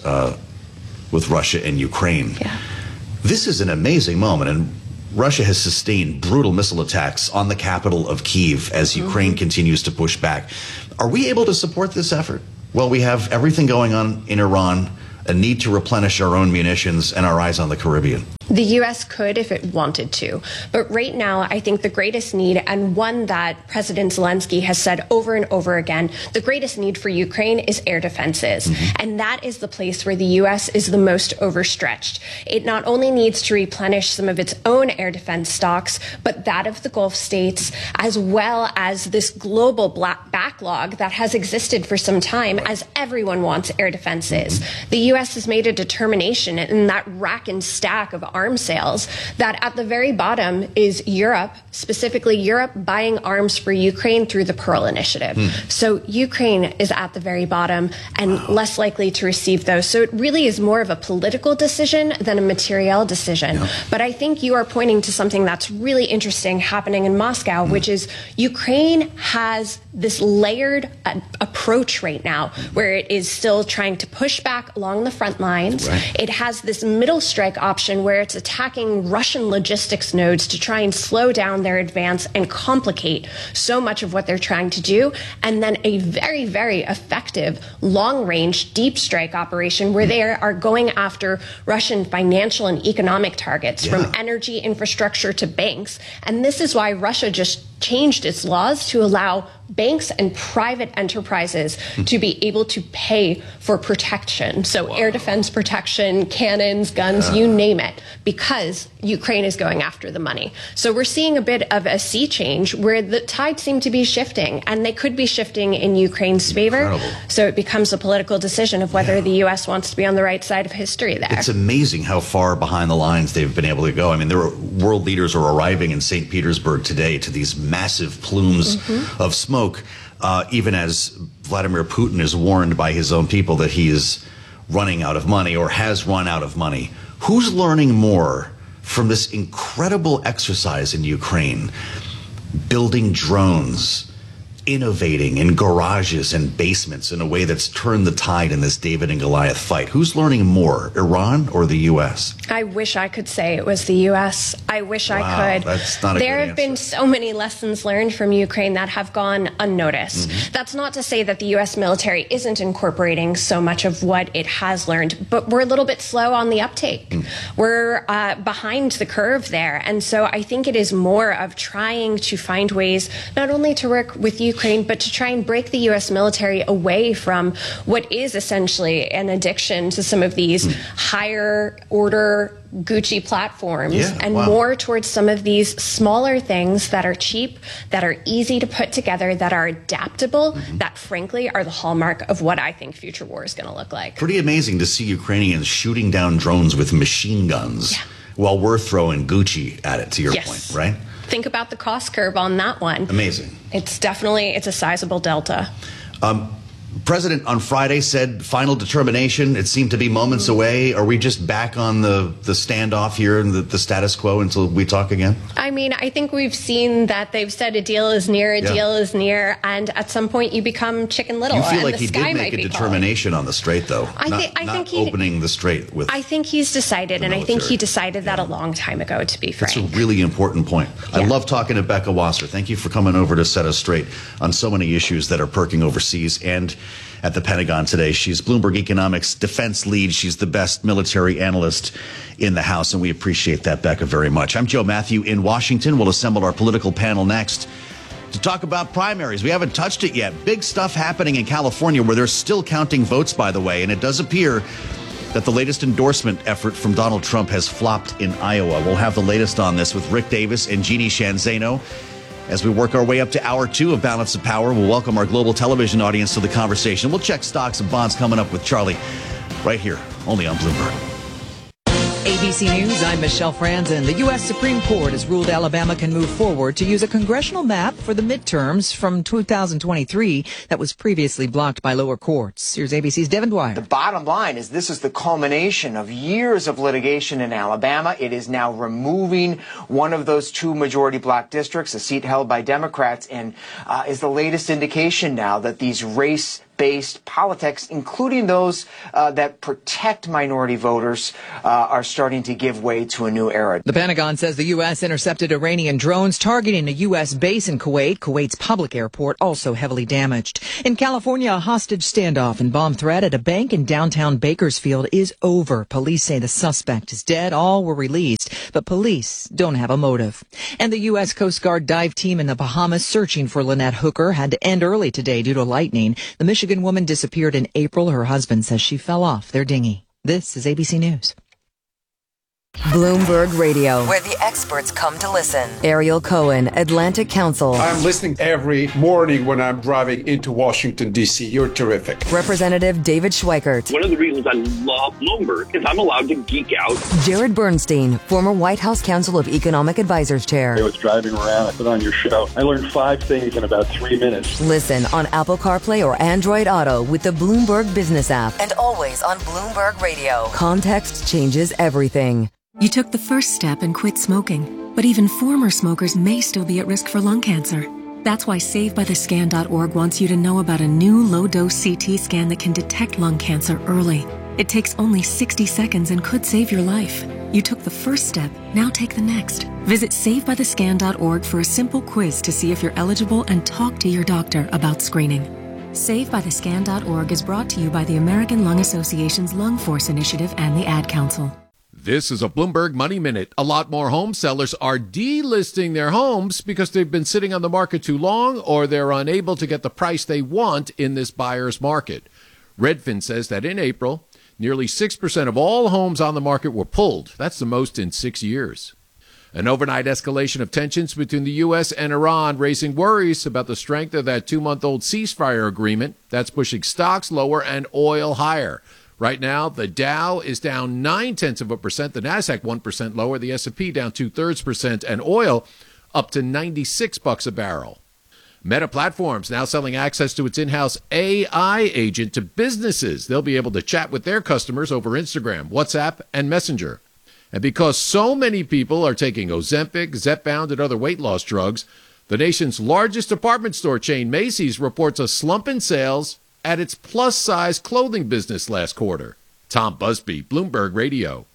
with Russia and Ukraine. Yeah. This is an amazing moment, and Russia has sustained brutal missile attacks on the capital of Kyiv as Ukraine continues to push back. Are we able to support this effort? Well, we have everything going on in Iran, a need to replenish our own munitions, and our eyes on the Caribbean. The U.S. could if it wanted to. But right now, I think the greatest need, and one that President Zelensky has said over and over again, the greatest need for Ukraine is air defenses. And that is the place where the U.S. is the most overstretched. It not only needs to replenish some of its own air defense stocks, but that of the Gulf states, as well as this global backlog that has existed for some time, as everyone wants air defenses. The U.S. has made a determination in that rack and stack of arms sales that at the very bottom is Europe, specifically Europe buying arms for Ukraine through the Pearl Initiative. So Ukraine is at the very bottom and less likely to receive those. So it really is more of a political decision than a material decision. But I think you are pointing to something that's really interesting happening in Moscow, which is Ukraine has this layered approach right now where it is still trying to push back along the front lines. It has this middle strike option where it's attacking Russian logistics nodes to try and slow down their advance and complicate so much of what they're trying to do. And then a very, very effective long-range deep strike operation where they are going after Russian financial and economic targets, from energy infrastructure to banks. And this is why Russia just changed its laws to allow banks and private enterprises to be able to pay for protection. So air defense protection, cannons, guns, you name it, because Ukraine is going after the money. So we're seeing a bit of a sea change where the tides seem to be shifting, and they could be shifting in Ukraine's favor. So it becomes a political decision of whether the U.S. wants to be on the right side of history there. It's amazing how far behind the lines they've been able to go. I mean, world leaders are arriving in St. Petersburg today to these massive plumes of smoke, even as Vladimir Putin is warned by his own people that he is running out of money or has run out of money. Who's learning more from this incredible exercise in Ukraine? Building drones, innovating in garages and basements in a way that's turned the tide in this David and Goliath fight. Who's learning more, Iran or the U.S.? I wish I could say it was the U.S. I wish I could. That's not a There good have been so many lessons learned from Ukraine that have gone unnoticed. That's not to say that the U.S. military isn't incorporating so much of what it has learned, but we're a little bit slow on the uptake. We're behind the curve there. And so I think it is more of trying to find ways not only to work with Ukraine, but to try and break the U.S. military away from what is essentially an addiction to some of these higher order Gucci platforms and more towards some of these smaller things that are cheap, that are easy to put together, that are adaptable, that frankly are the hallmark of what I think future war is going to look like. Pretty amazing to see Ukrainians shooting down drones with machine guns while we're throwing Gucci at it, to your point, right? Think about the cost curve on that one. Amazing. It's a sizable delta. President on Friday said final determination. It seemed to be moments away. Are we just back on the standoff here and the status quo until we talk again? I mean, I think we've seen that they've said a deal is near, a deal is near, and at some point you become Chicken Little. You feel and like the he sky did make a determination on the strait, though. I think opening the strait with. I think he's decided, and I think he decided that a long time ago, to be frank. That's a really important point. I love talking to Becca Wasser. Thank you for coming over to set us straight on so many issues that are perking overseas and at the Pentagon today. She's Bloomberg Economics defense lead. She's the best military analyst in the House, and we appreciate that, Becca, very much. I'm Joe Matthew in Washington. We'll assemble our political panel next to talk about primaries. We haven't touched it yet. Big stuff happening in California where they're still counting votes, by the way, and it does appear that the latest endorsement effort from Donald Trump has flopped in Iowa. We'll have the latest on this with Rick Davis and Jeannie Shanzano. As we work our way up to hour 2 of Balance of Power, we'll welcome our global television audience to the conversation. We'll check stocks and bonds coming up with Charlie right here, only on Bloomberg. ABC News, I'm Michelle Franzen. The U.S. Supreme Court has ruled Alabama can move forward to use a congressional map for the midterms from 2023 that was previously blocked by lower courts. Here's ABC's Devin Dwyer. The bottom line is this is the culmination of years of litigation in Alabama. It is now removing one of those 2 majority block districts, a seat held by Democrats, and is the latest indication now that these race-based politics, including those that protect minority voters, are starting to give way to a new era. The Pentagon says the U.S. intercepted Iranian drones targeting a U.S. base in Kuwait. Kuwait's public airport also heavily damaged. In California, a hostage standoff and bomb threat at a bank in downtown Bakersfield is over. Police say the suspect is dead. All were released, but police don't have a motive. And the U.S. Coast Guard dive team in the Bahamas searching for Lynette Hooker had to end early today due to lightning. The Michigan woman disappeared in April. Her husband says she fell off their dinghy. This is ABC News. Bloomberg Radio, where the experts come to listen. Ariel Cohen, Atlantic Council. I'm listening every morning when I'm driving into Washington, D.C. You're terrific. Representative David Schweikert. One of the reasons I love Bloomberg is I'm allowed to geek out. Jared Bernstein, former White House Council of Economic Advisors Chair. I was driving around, I put on your show. I learned 5 things in about 3 minutes. Listen on Apple CarPlay or Android Auto with the Bloomberg Business app. And always on Bloomberg Radio. Context changes everything. You took the first step and quit smoking, but even former smokers may still be at risk for lung cancer. That's why SaveByTheScan.org wants you to know about a new low-dose CT scan that can detect lung cancer early. It takes only 60 seconds and could save your life. You took the first step, now take the next. Visit SaveByTheScan.org for a simple quiz to see if you're eligible and talk to your doctor about screening. SaveByTheScan.org is brought to you by the American Lung Association's Lung Force Initiative and the Ad Council. This is a Bloomberg Money Minute. A lot more home sellers are delisting their homes because they've been sitting on the market too long or they're unable to get the price they want in this buyer's market. Redfin says that in April, nearly 6% of all homes on the market were pulled. That's the most in 6 years. An overnight escalation of tensions between the U.S. and Iran raising worries about the strength of that 2-month-old ceasefire agreement. That's pushing stocks lower and oil higher. Right now, the Dow is down 0.9%, the Nasdaq 1% lower, the S&P down 0.2%, and oil up to $96 a barrel. Meta Platforms now selling access to its in-house AI agent to businesses. They'll be able to chat with their customers over Instagram, WhatsApp, and Messenger. And because so many people are taking Ozempic, Zepbound, and other weight loss drugs, the nation's largest department store chain, Macy's, reports a slump in sales at its plus-size clothing business last quarter. Tom Busby, Bloomberg Radio.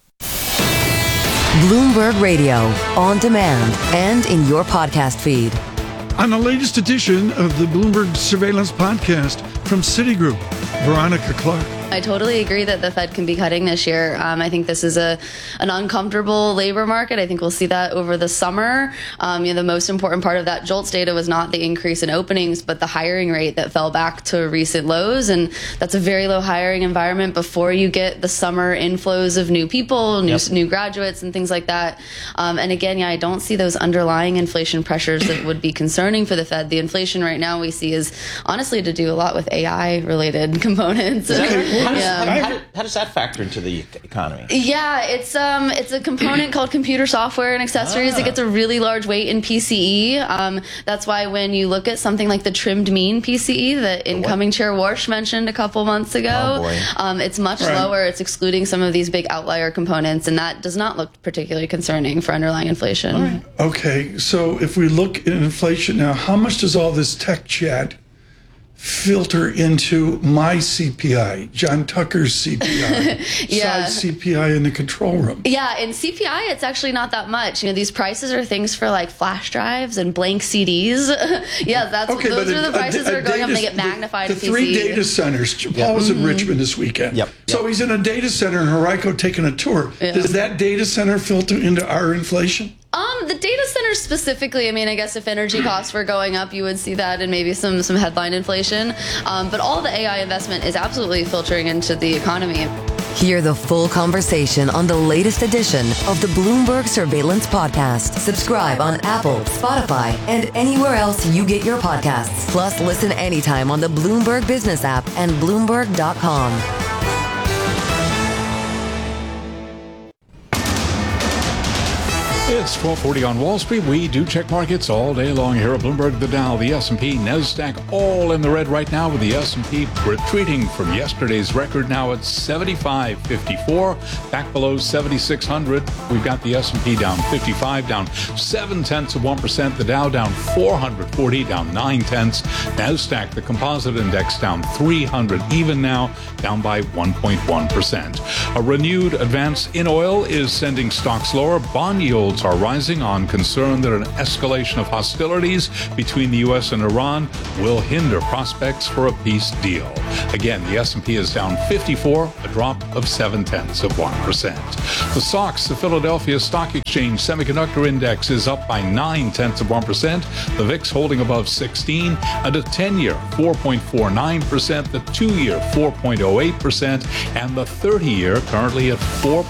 Bloomberg Radio, on demand and in your podcast feed. On the latest edition of the Bloomberg Surveillance Podcast from Citigroup, Veronica Clark. I totally agree that the Fed can be cutting this year. I think this is an uncomfortable labor market. I think we'll see that over the summer. The most important part of that JOLTS data was not the increase in openings, but the hiring rate that fell back to recent lows. And that's a very low hiring environment before you get the summer inflows of new people, new graduates and things like that. And again, I don't see those underlying inflation pressures that would be concerning for the Fed. The inflation right now we see is honestly to do a lot with AI related components. How does that factor into the economy? Yeah, it's a component called computer software and accessories. It gets a really large weight in PCE. That's why when you look at something like the trimmed mean PCE that incoming Chair Warsh mentioned a couple months ago, it's much lower. It's excluding some of these big outlier components, and that does not look particularly concerning for underlying inflation. Okay, so if we look at inflation now, how much does all this tech chat filter into my CPI, John Tucker's CPI, size CPI in the control room? Yeah, in CPI, it's actually not that much. These prices are things for like flash drives and blank CDs. Those are the prices that are going up and they get magnified in PCE. The 3 data centers. Paul was in Richmond this weekend. So he's in a data center in Henrico taking a tour. Does that data center filter into our inflation? The data centers sectors specifically, I mean, I guess if energy costs were going up, you would see that and maybe some headline inflation. But all the AI investment is absolutely filtering into the economy. Hear the full conversation on the latest edition of the Bloomberg Surveillance Podcast. Subscribe on Apple, Spotify, and anywhere else you get your podcasts. Plus, listen anytime on the Bloomberg Business app and Bloomberg.com. It's 12:40 on Wall Street. We do check markets all day long here at Bloomberg. The Dow, the S&P, NASDAQ, all in the red right now, with the S&P retreating from yesterday's record, now at 75.54, back below 7,600. We've got the S&P down 55, down 0.7%. The Dow down 440, down 0.9. NASDAQ, the composite index, down 300, even now, down by 1.1%. A renewed advance in oil is sending stocks lower. Bond yields are rising on concern that an escalation of hostilities between the U.S. and Iran will hinder prospects for a peace deal. Again, the S&P is down 54, a drop of 0.7%. The SOX, the Philadelphia Stock Exchange Semiconductor Index, is up by 0.9%. The VIX holding above 16, and a 10-year 4.49%, the 2-year 4.08%, and the 30-year currently at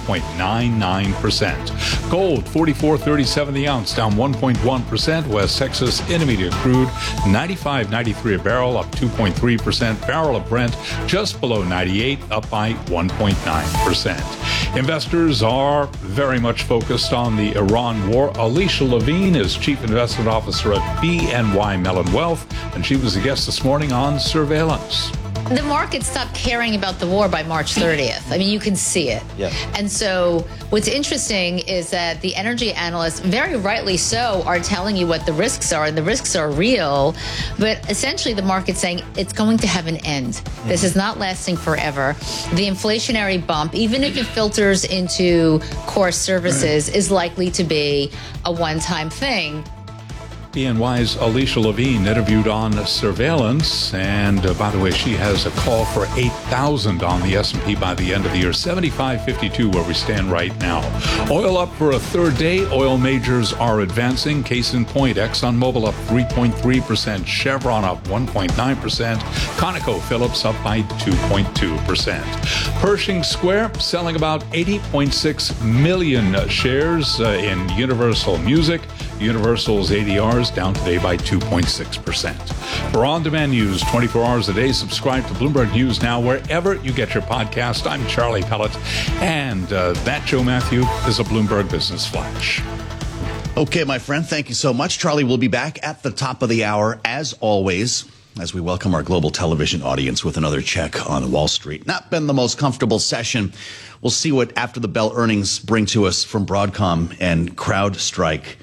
4.99%. Gold, 44.37 the ounce, down 1.1%. West Texas Intermediate crude, 95.93 a barrel, up 2.3%. Barrel of Brent, just below 98, up by 1.9%. Investors are very much focused on the Iran war. Alicia Levine is Chief Investment Officer at BNY Mellon Wealth, and she was a guest this morning on Surveillance. The market stopped caring about the war by March 30th. I mean, you can see it. Yeah. And so what's interesting is that the energy analysts, very rightly so, are telling you what the risks are, and the risks are real. But essentially, the market's saying it's going to have an end. This is not lasting forever. The inflationary bump, even if it filters into core services, is likely to be a one-time thing. BNY's Alicia Levine interviewed on Surveillance, and by the way, she has a call for 8,000 on the S&P by the end of the year. 75.52 where we stand right now. Oil up for a third day. Oil majors are advancing. Case in point, ExxonMobil up 3.3%, Chevron up 1.9%, ConocoPhillips up by 2.2%. Pershing Square selling about 80.6 million shares in Universal Music. Universal's ADRs down today by 2.6%. For on-demand news 24 hours a day, subscribe to Bloomberg News Now wherever you get your podcast. I'm Charlie Pellet, and that, Joe Matthew, is a Bloomberg Business Flash. Okay, my friend, thank you so much. Charlie will be back at the top of the hour, as always, as we welcome our global television audience with another check on Wall Street. Not been the most comfortable session. We'll see what after the bell earnings bring to us from Broadcom and CrowdStrike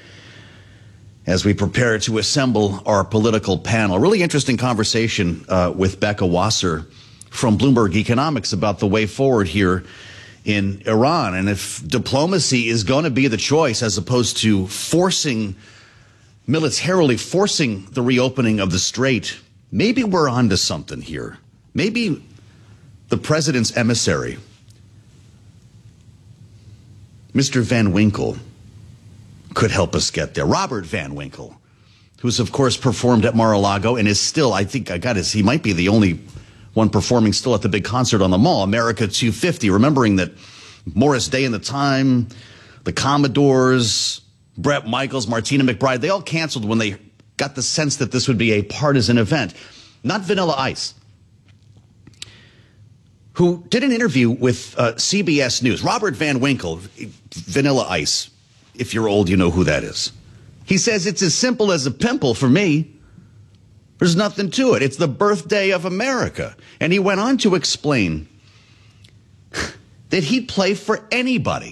as we prepare to assemble our political panel. Really interesting conversation with Becca Wasser from Bloomberg Economics about the way forward here in Iran. And if diplomacy is going to be the choice as opposed to militarily forcing the reopening of the strait, maybe we're onto something here. Maybe the president's emissary, Mr. Van Winkle, could help us get there. Robert Van Winkle, who's, of course, performed at Mar-a-Lago and is still, I think, he might be the only one performing still at the big concert on the Mall, America 250, remembering that Morris Day and the Time, the Commodores, Bret Michaels, Martina McBride, they all canceled when they got the sense that this would be a partisan event. Not Vanilla Ice, who did an interview with CBS News. Robert Van Winkle, Vanilla Ice. If you're old, you know who that is. He says it's as simple as a pimple for me. There's nothing to it. It's the birthday of America. And he went on to explain that he'd play for anybody.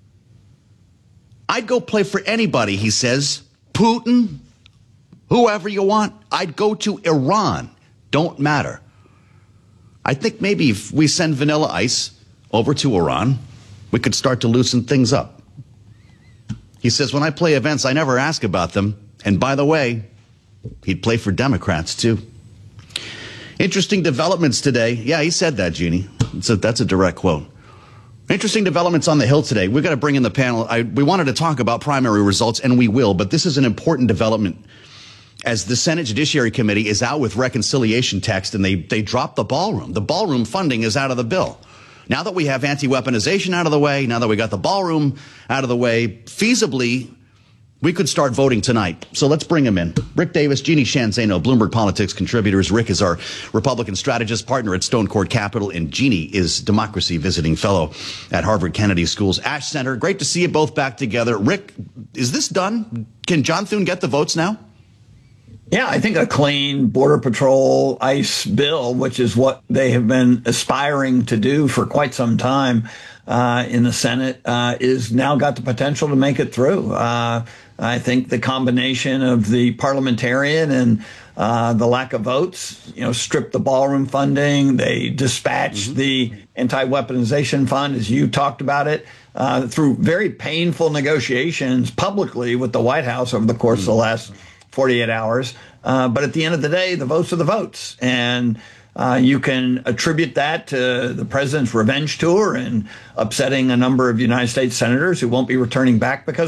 I'd go play for anybody, he says. Putin, whoever you want. I'd go to Iran. Don't matter. I think maybe if we send Vanilla Ice over to Iran, we could start to loosen things up. He says, when I play events, I never ask about them. And by the way, he'd play for Democrats, too. Interesting developments today. Yeah, he said that, Jeannie. That's a direct quote. Interesting developments on the Hill today. We've got to bring in the panel. We wanted to talk about primary results, and we will, but this is an important development as the Senate Judiciary Committee is out with reconciliation text, and they dropped the ballroom. The ballroom funding is out of the bill. Now that we have anti-weaponization out of the way, now that we got the ballroom out of the way, feasibly, we could start voting tonight. So let's bring him in. Rick Davis, Jeannie Sheehan Zaino, Bloomberg Politics contributors. Rick is our Republican strategist partner at Stone Court Capital, and Jeannie is Democracy Visiting Fellow at Harvard Kennedy School's Ash Center. Great to see you both back together. Rick, is this done? Can John Thune get the votes now? Yeah, I think a clean Border Patrol ICE bill, which is what they have been aspiring to do for quite some time in the Senate, is now got the potential to make it through. I think the combination of the parliamentarian and the lack of votes, stripped the ballroom funding. They dispatched the anti-weaponization fund, as you talked about it, through very painful negotiations publicly with the White House over the course of the last 48 hours. But at the end of the day, the votes are the votes. And you can attribute that to the president's revenge tour and upsetting a number of United States senators who won't be returning back because